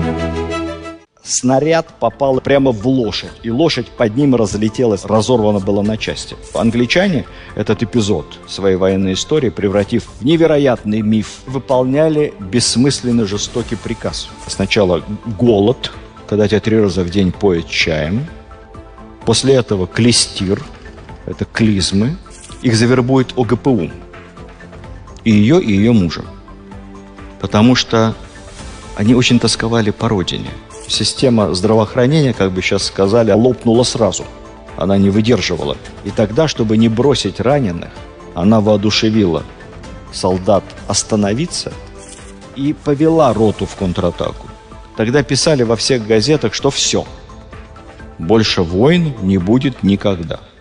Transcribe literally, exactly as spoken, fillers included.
Снаряд попал прямо в лошадь, и лошадь под ним разлетелась, разорвана была на части. Англичане этот эпизод своей военной истории, превратив в невероятный миф, выполняли бессмысленный жестокий приказ. Сначала голод, когда тебя три раза в день поят чаем. После этого клестир, это клизмы. Их завербует О Гэ Пэ У. И ее, и ее мужа. Потому что они очень тосковали по родине. Система здравоохранения, как бы сейчас сказали, лопнула сразу. Она не выдерживала. И тогда, чтобы не бросить раненых, она воодушевила солдат остановиться и повела роту в контратаку. Тогда писали во всех газетах, что все, больше войн не будет никогда.